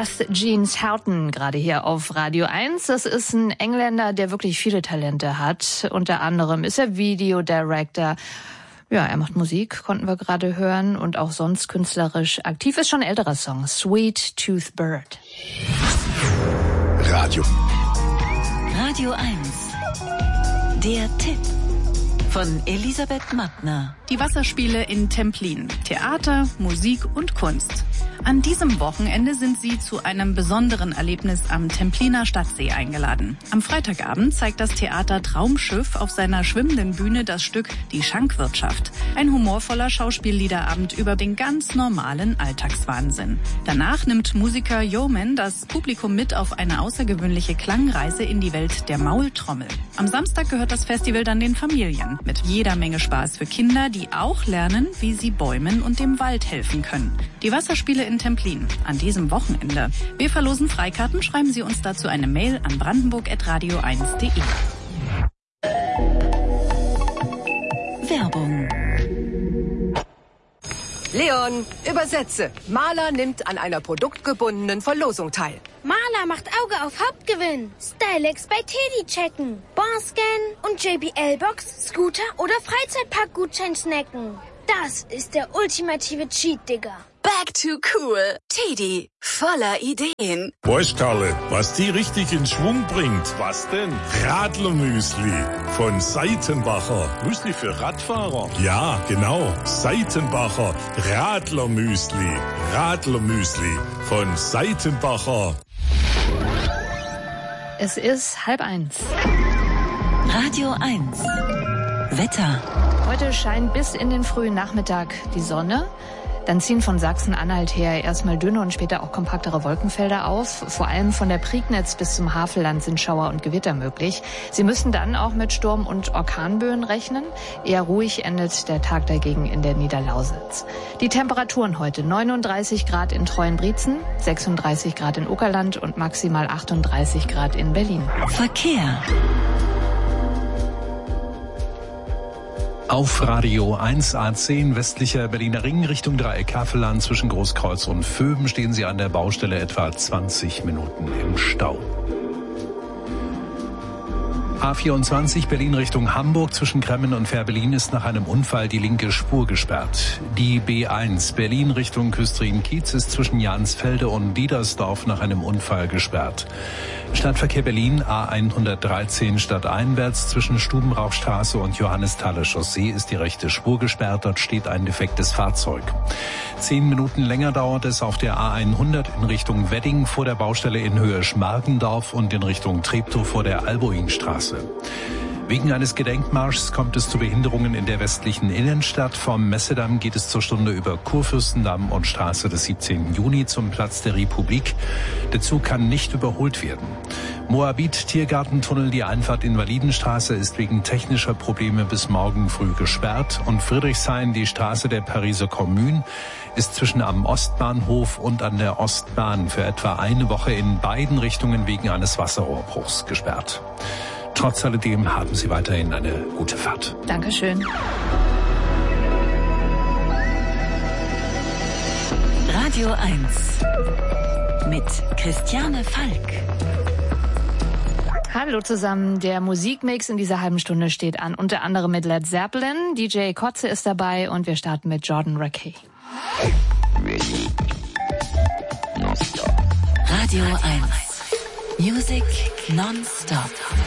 Seth Jeans Houghton gerade hier auf Radio 1. Das ist ein Engländer, der wirklich viele Talente hat. Unter anderem ist er Videodirector. Ja, er macht Musik, konnten wir gerade hören, und auch sonst künstlerisch aktiv. Ist schon ein älterer Song, Sweet Tooth Bird. Radio 1. Der Tipp von Elisabeth Mattner. Die Wasserspiele in Templin. Theater, Musik und Kunst. An diesem Wochenende sind Sie zu einem besonderen Erlebnis am Templiner Stadtsee eingeladen. Am Freitagabend zeigt das Theater Traumschiff auf seiner schwimmenden Bühne das Stück Die Schankwirtschaft. Ein humorvoller Schauspielliederabend über den ganz normalen Alltagswahnsinn. Danach nimmt Musiker Yeoman das Publikum mit auf eine außergewöhnliche Klangreise in die Welt der Maultrommel. Am Samstag gehört das Festival dann den Familien. Mit jeder Menge Spaß für Kinder, die auch lernen, wie sie Bäumen und dem Wald helfen können. Die Wasserspiele in Templin an diesem Wochenende. Wir verlosen Freikarten. Schreiben Sie uns dazu eine Mail an brandenburg@radio1.de. Werbung. Leon, übersetze. Maler nimmt an einer produktgebundenen Verlosung teil. Maler macht Auge auf Hauptgewinn. Stylex bei Teddy checken. Bonscan und JBL-Box, Scooter oder Freizeitparkgutschein snacken. Das ist der ultimative Cheat, Digga. Back to cool. Teddy, voller Ideen. Weißt, Karle, was die richtig in Schwung bringt? Was denn? Radlermüsli von Seitenbacher. Müsli für Radfahrer? Ja, genau. Seitenbacher Radlermüsli. Radlermüsli von Seitenbacher. Es ist 12:30. Radio 1. Wetter. Heute scheint bis in den frühen Nachmittag die Sonne. Dann ziehen von Sachsen-Anhalt her erstmal dünne und später auch kompaktere Wolkenfelder auf. Vor allem von der Prignitz bis zum Havelland sind Schauer und Gewitter möglich. Sie müssen dann auch mit Sturm- und Orkanböen rechnen. Eher ruhig endet der Tag dagegen in der Niederlausitz. Die Temperaturen heute: 39 Grad in Treuenbrietzen, 36 Grad in Uckerland und maximal 38 Grad in Berlin. Verkehr. Auf Radio 1 A10 westlicher Berliner Ring Richtung Dreieck Havelland zwischen Großkreuz und Vöben stehen Sie an der Baustelle etwa 20 Minuten im Stau. A24 Berlin Richtung Hamburg zwischen Kremmen und Fährberlin ist nach einem Unfall die linke Spur gesperrt. Die B1 Berlin Richtung Küstrin-Kiez ist zwischen Jansfelde und Diedersdorf nach einem Unfall gesperrt. Stadtverkehr Berlin A113 stadteinwärts zwischen Stubenrauchstraße und Johannesthaler Chaussee ist die rechte Spur gesperrt. Dort steht ein defektes Fahrzeug. 10 Minuten länger dauert es auf der A100 in Richtung Wedding vor der Baustelle in Höhe Schmargendorf und in Richtung Treptow vor der Alboinstraße. Wegen eines Gedenkmarschs kommt es zu Behinderungen in der westlichen Innenstadt. Vom Messedamm geht es zur Stunde über Kurfürstendamm und Straße des 17. Juni zum Platz der Republik. Der Zug kann nicht überholt werden. Moabit-Tiergartentunnel, die Einfahrt Invalidenstraße, ist wegen technischer Probleme bis morgen früh gesperrt. Und Friedrichshain, die Straße der Pariser Kommune, ist zwischen am Ostbahnhof und an der Ostbahn für etwa eine Woche in beiden Richtungen wegen eines Wasserrohrbruchs gesperrt. Trotz alledem haben Sie weiterhin eine gute Fahrt. Dankeschön. Radio 1 mit Christiane Falk. Hallo zusammen, der Musikmix in dieser halben Stunde steht an, unter anderem mit Led Zeppelin. DJ Kotze ist dabei und wir starten mit Jordan Rakey. Radio 1 Music non-stop.